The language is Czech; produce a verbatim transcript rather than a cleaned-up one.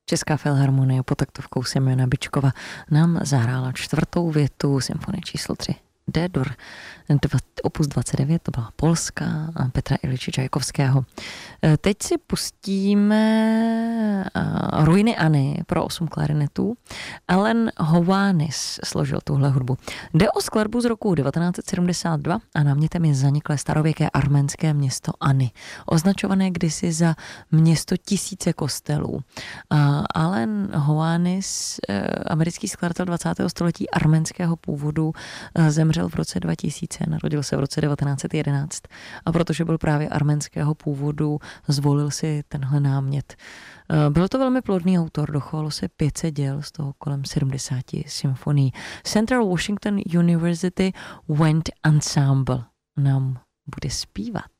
Česká filharmonie pod taktovkou Semjona Byčkova nám zahrála čtvrtou větu symfonie číslo tři. D-dur, opus dvacet devět, to byla Polska a Petra Iliče Čajkovského. Teď si pustíme Ruiny Anny pro osm klarinetů. Alan Hovhannis složil tuhle hudbu. Jde o skladbu z roku devatenáct set sedmdesát dva a námětem je zaniklé starověké arménské město Ani, označované kdysi za město tisíce kostelů. Alan Hovhannis, americký skladatel dvacátého století arménského původu, zemřel v roce dva tisíce, narodil se v roce devatenáct set jedenáct a protože byl právě arménského původu, zvolil si tenhle námět. Byl to velmi plodný autor, dochovalo se pět set děl, z toho kolem sedmdesát symfonií. Central Washington University Wind Ensemble nám bude zpívat.